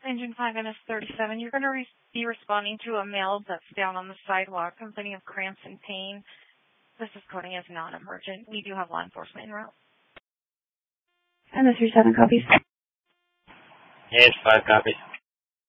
Engine 5 NS37. You're going to be responding to a male that's down on the sidewalk complaining of cramps and pain. This is coding as non-emergent. We do have law enforcement en route. NS37 copies. Yes, 5 copies.